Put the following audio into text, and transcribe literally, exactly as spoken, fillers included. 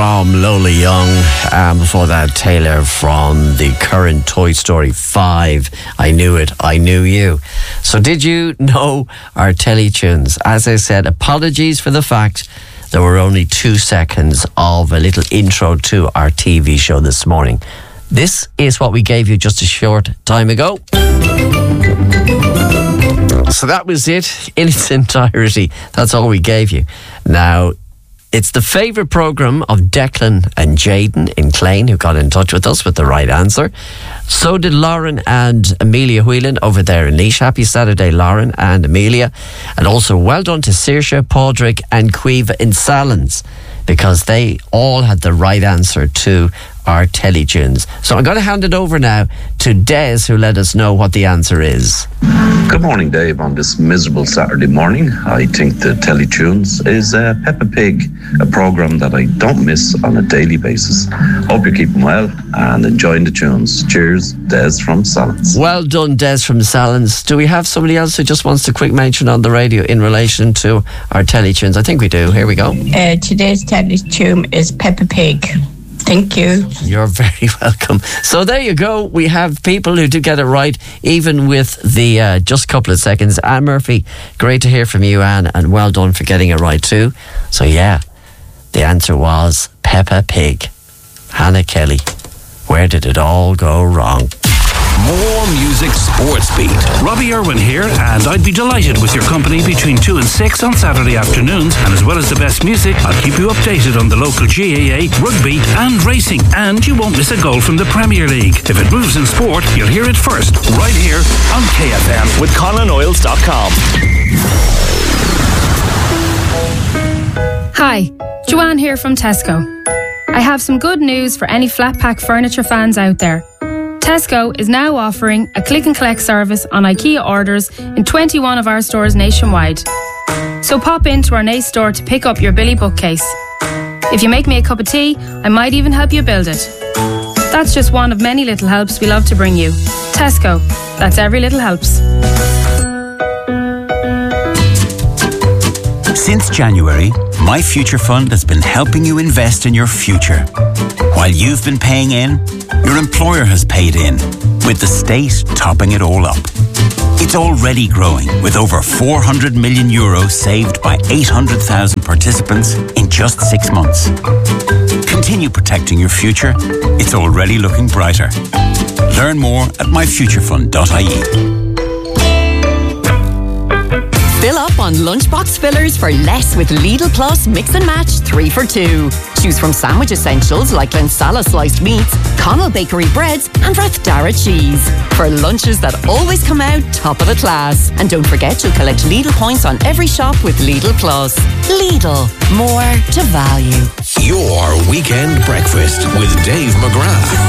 From Lola Young, and before that Taylor from the current Toy Story five, I Knew It, I Knew You. So did you know our Teletunes? As I said, apologies for the fact there were only two seconds of a little intro to our T V show this morning. This is what we gave you just a short time ago. So that was it in its entirety. That's all we gave you. Now, it's the favourite programme of Declan and Jaden in Clane, who got in touch with us with the right answer. So did Lauren and Amelia Whelan over there in Laois. Happy Saturday, Lauren and Amelia. And also well done to Saoirse, Padraig and Cueva in Salins, because they all had the right answer to our Teletunes. So I'm going to hand it over now to Des, who let us know what the answer is. Good morning, Dave. On this miserable Saturday morning, I think the Teletunes is uh, Peppa Pig, a programme that I don't miss on a daily basis. Hope you're keeping well and enjoying the tunes. Cheers, Des from Salins. Well done, Des from Salins. Do we have somebody else who just wants a quick mention on the radio in relation to our Teletunes? I think we do. Here we go. Uh, today's Teletune is Peppa Pig. Thank you. You're very welcome. So there you go. We have people who do get it right, even with the uh, just couple of seconds. Anne Murphy, great to hear from you, Anne, and well done for getting it right too. So yeah, the answer was Peppa Pig. Hannah Kelly, where did it all go wrong? More music sports beat. Robbie Irwin here, and I'd be delighted with your company between two and six on Saturday afternoons. And as well as the best music, I'll keep you updated on the local G A A, rugby and racing. And you won't miss a goal from the Premier League. If it moves in sport, you'll hear it first, right here on K F M. With Conlon Oils dot com. Hi, Joanne here from Tesco. I have some good news for any flat pack furniture fans out there. Tesco is now offering a click and collect service on IKEA orders in twenty-one of our stores nationwide. So pop into our Nace store to pick up your Billy bookcase. If you make me a cup of tea, I might even help you build it. That's just one of many little helps we love to bring you. Tesco, that's every little helps. Since January, My Future Fund has been helping you invest in your future. While you've been paying in, your employer has paid in, with the state topping it all up. It's already growing, with over four hundred million euros saved by eight hundred thousand participants in just six months. Continue protecting your future. It's already looking brighter. Learn more at my future fund dot I E. Fill up on lunchbox fillers for less with Lidl Plus Mix and Match three for two. Choose from sandwich essentials like Lensala sliced meats, Connell Bakery breads and Rathdara cheese. For lunches that always come out top of the class. And don't forget you'll collect Lidl points on every shop with Lidl Plus. Lidl, more to value. Your weekend breakfast with Dave McGrath.